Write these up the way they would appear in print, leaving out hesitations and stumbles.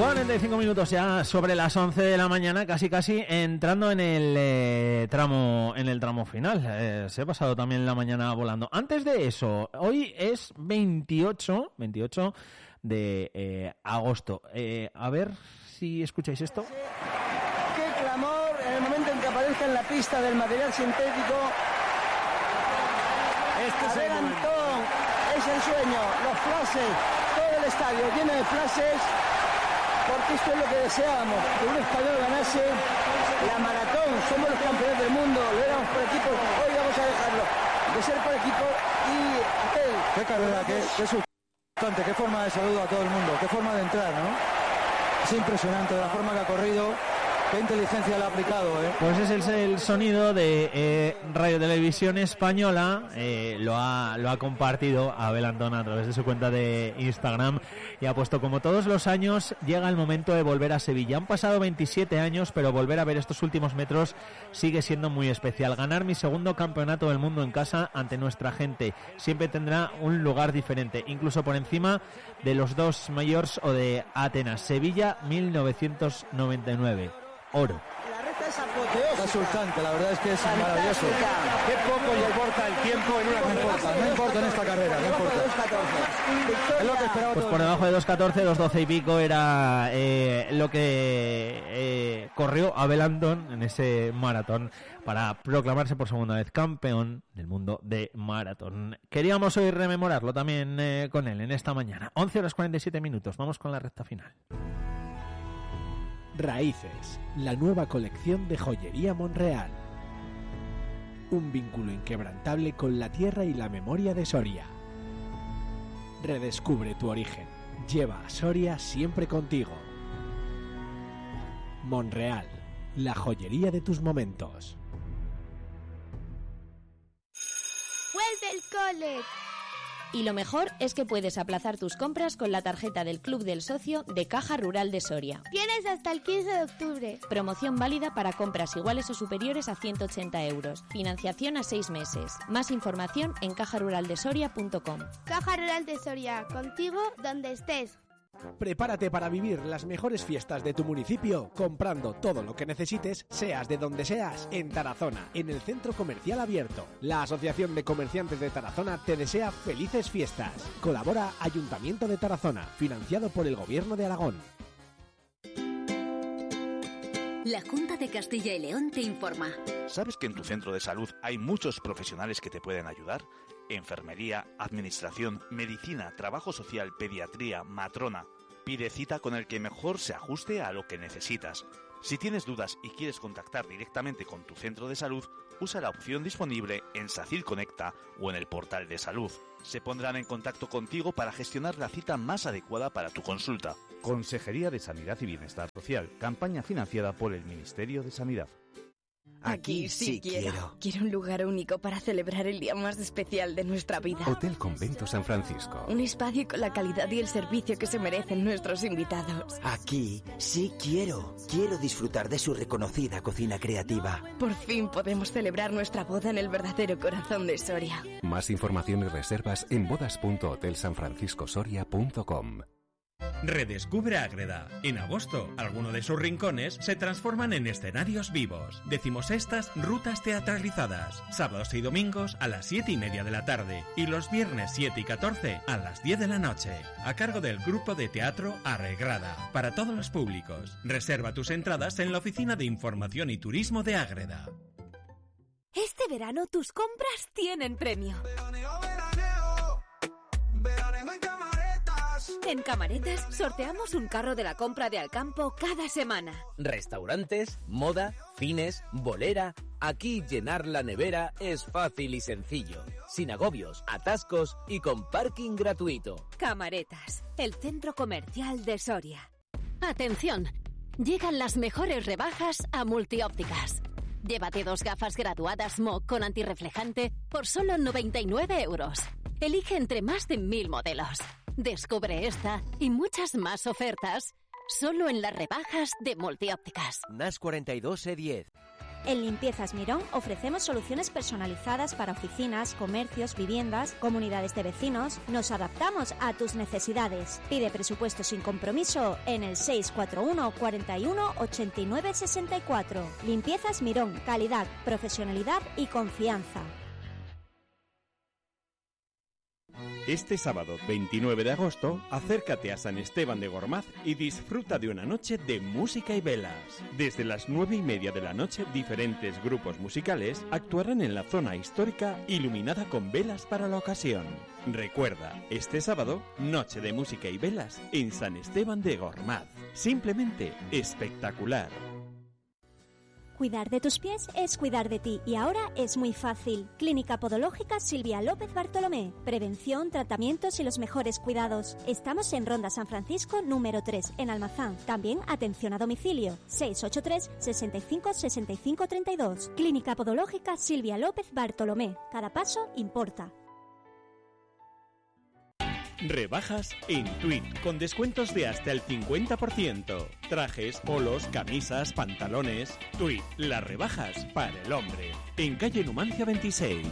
45 minutos ya sobre las 11 de la mañana, casi entrando en el tramo final. Se ha pasado también la mañana volando. Antes de eso, hoy es 28 de agosto. A ver si escucháis esto. ¡Qué clamor! En el momento en que aparezca en la pista del material sintético. Abel Antón, es el sueño, los flashes, todo el estadio lleno de flashes. Porque esto es lo que deseábamos, que un español ganase la maratón. Somos los campeones del mundo, lo éramos por equipos, hoy vamos a dejarlo de ser por equipo. Y aquel... Qué carrera, qué sustanciante, qué forma de saludo a todo el mundo, qué forma de entrar, ¿no? Es impresionante la forma que ha corrido, qué inteligencia le ha aplicado, ¿eh? Pues ese es el sonido de Radio Televisión Española. Lo ha compartido Abel Antón a través de su cuenta de Instagram y ha puesto: como todos los años, llega el momento de volver a Sevilla. Han pasado 27 años, pero volver a ver estos últimos metros sigue siendo muy especial. Ganar mi segundo campeonato del mundo en casa ante nuestra gente siempre tendrá un lugar diferente, incluso por encima de los dos mayores o de Atenas. Sevilla 1999. Oro. La recta es apoteósica. Es exultante, la verdad es que es maravilloso. Qué poco le importa el tiempo en una carrera. No importa en esta carrera, no importa. Es lo que esperaba. Pues por debajo de 2.14, 2.12 y pico era lo que corrió Abel Antón en ese maratón para proclamarse por segunda vez campeón del mundo de maratón. Queríamos hoy rememorarlo también con él en esta mañana. 11:47. Vamos con la recta final. Raíces, la nueva colección de joyería Monreal. Un vínculo inquebrantable con la tierra y la memoria de Soria. Redescubre tu origen. Lleva a Soria siempre contigo. Monreal, la joyería de tus momentos. ¡Vuelve el cole! Y lo mejor es que puedes aplazar tus compras con la tarjeta del Club del Socio de Caja Rural de Soria. Tienes hasta el 15 de octubre. Promoción válida para compras iguales o superiores a 180 euros. Financiación a 6 meses. Más información en cajaruraldesoria.com. Caja Rural de Soria, contigo donde estés. Prepárate para vivir las mejores fiestas de tu municipio comprando todo lo que necesites, seas de donde seas, en Tarazona, en el Centro Comercial Abierto. La Asociación de Comerciantes de Tarazona te desea felices fiestas. Colabora Ayuntamiento de Tarazona, financiado por el Gobierno de Aragón. La Junta de Castilla y León te informa. ¿Sabes que en tu centro de salud hay muchos profesionales que te pueden ayudar? Enfermería, administración, medicina, trabajo social, pediatría, matrona. Pide cita con el que mejor se ajuste a lo que necesitas. Si tienes dudas y quieres contactar directamente con tu centro de salud, usa la opción disponible en SACIL Conecta o en el portal de salud. Se pondrán en contacto contigo para gestionar la cita más adecuada para tu consulta. Consejería de Sanidad y Bienestar Social. Campaña financiada por el Ministerio de Sanidad. Aquí sí quiero. Quiero un lugar único para celebrar el día más especial de nuestra vida. Hotel Convento San Francisco. Un espacio con la calidad y el servicio que se merecen nuestros invitados. Aquí sí quiero. Quiero disfrutar de su reconocida cocina creativa. Por fin podemos celebrar nuestra boda en el verdadero corazón de Soria. Más información y reservas en bodas.hotelsanfranciscosoria.com. Redescubre Ágreda. En agosto, algunos de sus rincones se transforman en escenarios vivos. 16ª rutas teatralizadas. Sábados y domingos a las 7:30 de la tarde. Y los viernes 7 y 14 a las 10 de la noche. A cargo del grupo de teatro Arregrada. Para todos los públicos. Reserva tus entradas en la Oficina de Información y Turismo de Ágreda. Este verano tus compras tienen premio. En Camaretas sorteamos un carro de la compra de Alcampo cada semana. Restaurantes, moda, cines, bolera. Aquí llenar la nevera es fácil y sencillo. Sin agobios, atascos y con parking gratuito. Camaretas, el centro comercial de Soria. Atención, llegan las mejores rebajas a Multiópticas. Llévate 2 gafas graduadas MOC con antirreflejante por solo 99 euros. Elige entre más de 1000 modelos. Descubre esta y muchas más ofertas solo en las rebajas de Multiópticas. NAS 42 E10. En Limpiezas Mirón ofrecemos soluciones personalizadas para oficinas, comercios, viviendas, comunidades de vecinos. Nos adaptamos a tus necesidades. Pide presupuesto sin compromiso en el 641 41 89 64. Limpiezas Mirón, calidad, profesionalidad y confianza. Este sábado 29 de agosto, acércate a San Esteban de Gormaz y disfruta de una noche de música y velas. Desde las 9:30 de la noche, diferentes grupos musicales actuarán en la zona histórica iluminada con velas para la ocasión. Recuerda, este sábado, noche de música y velas en San Esteban de Gormaz. Simplemente espectacular. Cuidar de tus pies es cuidar de ti y ahora es muy fácil. Clínica Podológica Silvia López Bartolomé. Prevención, tratamientos y los mejores cuidados. Estamos en Ronda San Francisco número 3, en Almazán. También atención a domicilio. 683 65 65 32. Clínica Podológica Silvia López Bartolomé. Cada paso importa. Rebajas en Tweed, con descuentos de hasta el 50%. Trajes, polos, camisas, pantalones. Tweed, las rebajas para el hombre. En calle Numancia 26.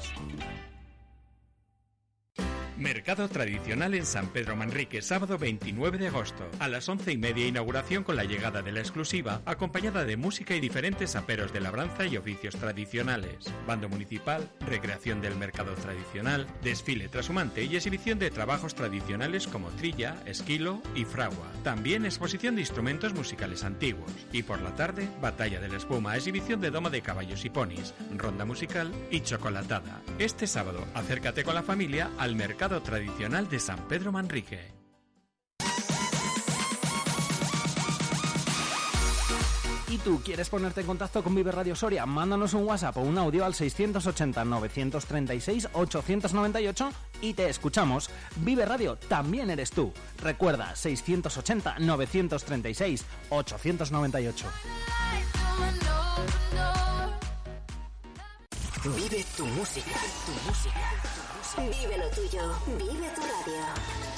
Mercado tradicional en San Pedro Manrique, sábado 29 de agosto. A las 11:30 inauguración con la llegada de la exclusiva, acompañada de música y diferentes aperos de labranza y oficios tradicionales. Bando municipal, recreación del mercado tradicional, desfile trashumante y exhibición de trabajos tradicionales como trilla, esquilo y fragua. También exposición de instrumentos musicales antiguos. Y por la tarde, batalla de la espuma, exhibición de doma de caballos y ponis, ronda musical y chocolatada. Este sábado, acércate con la familia al mercado tradicional de San Pedro Manrique. ¿Y tú quieres ponerte en contacto con Vive Radio Soria? Mándanos un WhatsApp o un audio al 680-936-898 y te escuchamos. Vive Radio también eres tú. Recuerda, 680-936-898. Vive tu música. Vive lo tuyo. Vive tu radio.